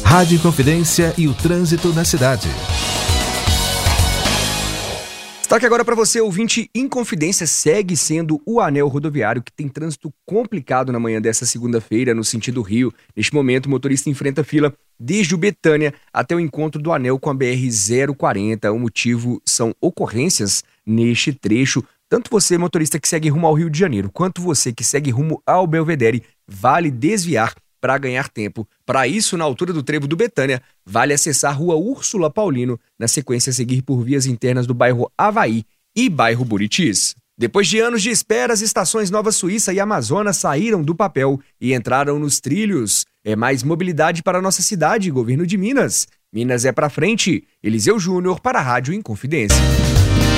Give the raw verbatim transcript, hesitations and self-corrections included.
Rádio Inconfidência e o trânsito na cidade. Destaque agora para você, ouvinte. Inconfidência segue sendo o anel rodoviário que tem trânsito complicado na manhã dessa segunda-feira no sentido Rio. Neste momento, o motorista enfrenta fila desde o Betânia até o encontro do anel com a B R zero quarenta. O motivo são ocorrências neste trecho. Tanto você, motorista que segue rumo ao Rio de Janeiro, quanto você que segue rumo ao Belvedere, vale desviar para ganhar tempo. Para isso, na altura do trevo do Betânia, vale acessar a Rua Úrsula Paulino, na sequência seguir por vias internas do bairro Avaí e bairro Buritis. Depois de anos de espera, as estações Nova Suíça e Amazonas saíram do papel e entraram nos trilhos. É mais mobilidade para a nossa cidade, governo de Minas. Minas é para frente. Eliseu Júnior para a Rádio Inconfidência.